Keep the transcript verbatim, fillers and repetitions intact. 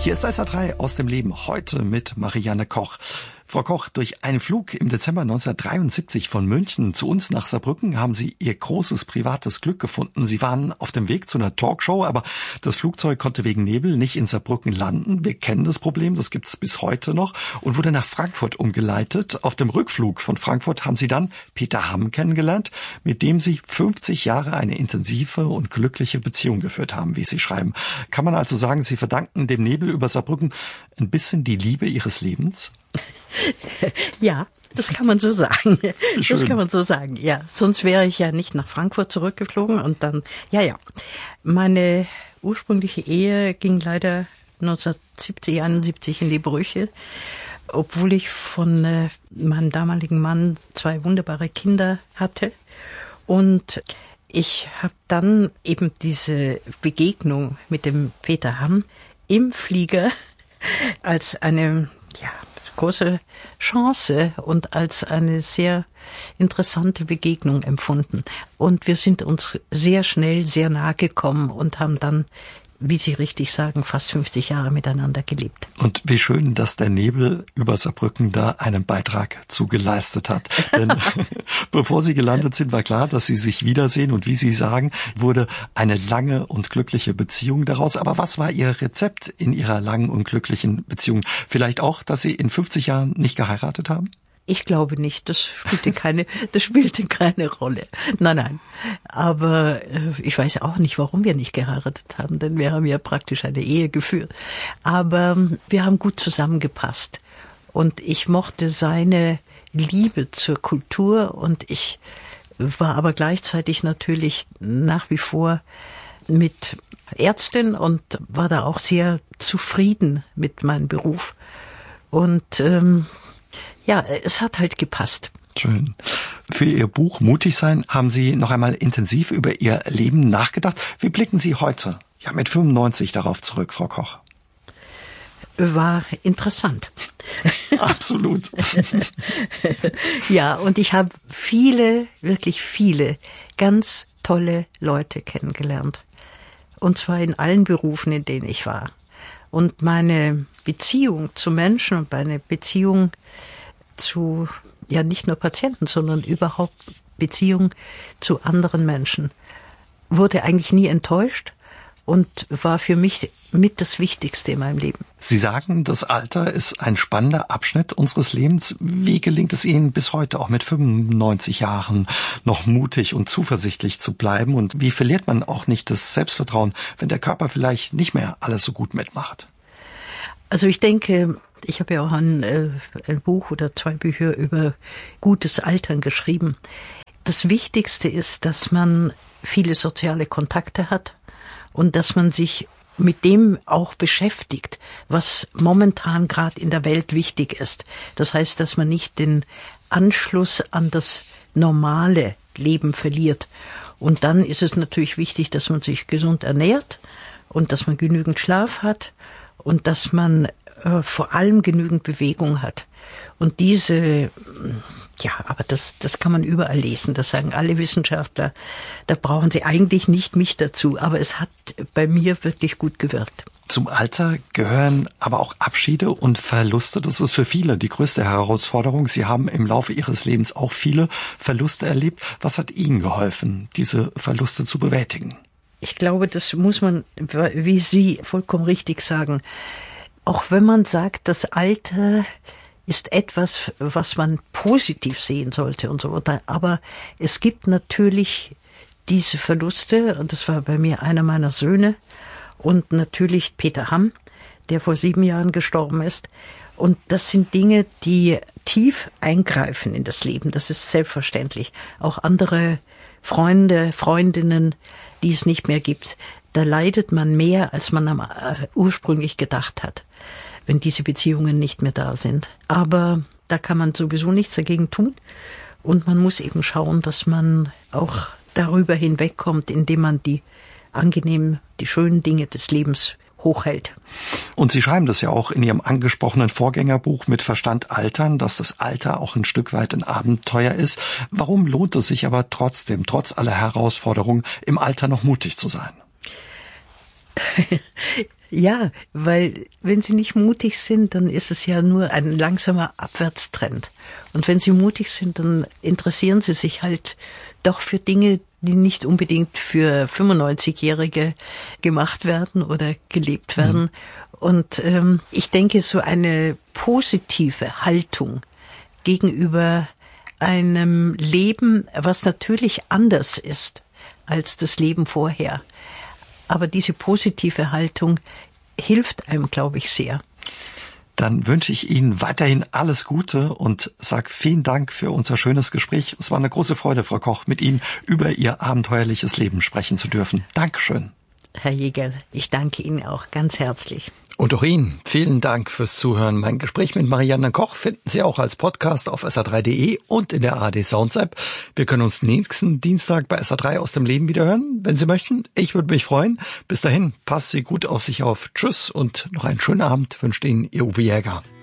Hier ist S R drei aus dem Leben, heute mit Marianne Koch. Frau Koch, durch einen Flug im Dezember neunzehnhundertdreiundsiebzig von München zu uns nach Saarbrücken haben Sie Ihr großes privates Glück gefunden. Sie waren auf dem Weg zu einer Talkshow, aber das Flugzeug konnte wegen Nebel nicht in Saarbrücken landen. Wir kennen das Problem, das gibt es bis heute noch, und wurde nach Frankfurt umgeleitet. Auf dem Rückflug von Frankfurt haben Sie dann Peter Hamm kennengelernt, mit dem Sie fünfzig Jahre eine intensive und glückliche Beziehung geführt haben, wie Sie schreiben. Kann man also sagen, Sie verdanken dem Nebel über Saarbrücken ein bisschen die Liebe Ihres Lebens? Ja, das kann man so sagen. Das kann man so sagen, ja. Sonst wäre ich ja nicht nach Frankfurt zurückgeflogen und dann, ja, ja. Meine ursprüngliche Ehe ging leider neunzehnhundertsiebzig, einundsiebzig in die Brüche, obwohl ich von äh, meinem damaligen Mann zwei wunderbare Kinder hatte. Und ich habe dann eben diese Begegnung mit dem Peter Hamm im Flieger als eine, ja, große Chance und als eine sehr interessante Begegnung empfunden. Und wir sind uns sehr schnell sehr nahe gekommen und haben dann, wie Sie richtig sagen, fast fünfzig Jahre miteinander gelebt. Und wie schön, dass der Nebel über Saarbrücken da einen Beitrag zu geleistet hat. Denn bevor Sie gelandet sind, war klar, dass Sie sich wiedersehen. Und wie Sie sagen, wurde eine lange und glückliche Beziehung daraus. Aber was war Ihr Rezept in Ihrer langen und glücklichen Beziehung? Vielleicht auch, dass Sie in fünfzig Jahren nicht geheiratet haben? Ich glaube nicht, das spielte keine, das spielte keine Rolle. Nein, nein. Aber äh, ich weiß auch nicht, warum wir nicht geheiratet haben, denn wir haben ja praktisch eine Ehe geführt. Aber wir haben gut zusammengepasst. Und ich mochte seine Liebe zur Kultur und ich war aber gleichzeitig natürlich nach wie vor mit Ärztin und war da auch sehr zufrieden mit meinem Beruf. Und ähm, ja, es hat halt gepasst. Schön. Für Ihr Buch Mutig sein haben Sie noch einmal intensiv über Ihr Leben nachgedacht. Wie blicken Sie heute, ja mit fünfundneunzig, darauf zurück, Frau Koch? War interessant. Absolut. Ja, und ich habe viele, wirklich viele ganz tolle Leute kennengelernt. Und zwar in allen Berufen, in denen ich war. Und meine Beziehung zu Menschen und meine Beziehung zu, ja nicht nur Patienten, sondern überhaupt Beziehung zu anderen Menschen, wurde eigentlich nie enttäuscht und war für mich mit das Wichtigste in meinem Leben. Sie sagen, das Alter ist ein spannender Abschnitt unseres Lebens. Wie gelingt es Ihnen bis heute, auch mit fünfundneunzig Jahren, noch mutig und zuversichtlich zu bleiben? Und wie verliert man auch nicht das Selbstvertrauen, wenn der Körper vielleicht nicht mehr alles so gut mitmacht? Also ich denke, ich habe ja auch ein, äh, ein Buch oder zwei Bücher über gutes Altern geschrieben. Das Wichtigste ist, dass man viele soziale Kontakte hat und dass man sich mit dem auch beschäftigt, was momentan gerade in der Welt wichtig ist. Das heißt, dass man nicht den Anschluss an das normale Leben verliert. Und dann ist es natürlich wichtig, dass man sich gesund ernährt und dass man genügend Schlaf hat und dass man äh, vor allem genügend Bewegung hat. Und diese, ja, aber das, das kann man überall lesen. Das sagen alle Wissenschaftler. Da brauchen sie eigentlich nicht mich dazu. Aber es hat bei mir wirklich gut gewirkt. Zum Alter gehören aber auch Abschiede und Verluste. Das ist für viele die größte Herausforderung. Sie haben im Laufe Ihres Lebens auch viele Verluste erlebt. Was hat Ihnen geholfen, diese Verluste zu bewältigen? Ich glaube, das muss man, wie Sie vollkommen richtig sagen, auch wenn man sagt, das Alter ist etwas, was man positiv sehen sollte und so weiter. Aber es gibt natürlich diese Verluste, und das war bei mir einer meiner Söhne, und natürlich Peter Hamm, der vor sieben Jahren gestorben ist. Und das sind Dinge, die tief eingreifen in das Leben. Das ist selbstverständlich. Auch andere Freunde, Freundinnen, die es nicht mehr gibt, da leidet man mehr, als man am, äh, ursprünglich gedacht hat, wenn diese Beziehungen nicht mehr da sind. Aber da kann man sowieso nichts dagegen tun. Und man muss eben schauen, dass man auch darüber hinwegkommt, indem man die angenehmen, die schönen Dinge des Lebens hochhält. Und Sie schreiben das ja auch in Ihrem angesprochenen Vorgängerbuch Mit Verstand altern, dass das Alter auch ein Stück weit ein Abenteuer ist. Warum lohnt es sich aber trotzdem, trotz aller Herausforderungen, im Alter noch mutig zu sein? Ja, weil wenn Sie nicht mutig sind, dann ist es ja nur ein langsamer Abwärtstrend. Und wenn Sie mutig sind, dann interessieren Sie sich halt doch für Dinge, die nicht unbedingt für fünfundneunzigjährige gemacht werden oder gelebt werden. Mhm. Und ähm, ich denke, so eine positive Haltung gegenüber einem Leben, was natürlich anders ist als das Leben vorher. Aber diese positive Haltung hilft einem, glaube ich, sehr. Dann wünsche ich Ihnen weiterhin alles Gute und sage vielen Dank für unser schönes Gespräch. Es war eine große Freude, Frau Koch, mit Ihnen über Ihr abenteuerliches Leben sprechen zu dürfen. Dankeschön. Herr Jäger, ich danke Ihnen auch ganz herzlich. Und auch Ihnen vielen Dank fürs Zuhören. Mein Gespräch mit Marianne Koch finden Sie auch als Podcast auf S R drei Punkt de und in der A R D Sounds App. Wir können uns nächsten Dienstag bei S R drei aus dem Leben wieder hören, wenn Sie möchten. Ich würde mich freuen. Bis dahin, passen Sie gut auf sich auf. Tschüss und noch einen schönen Abend wünscht Ihnen Ihr Uwe Jäger.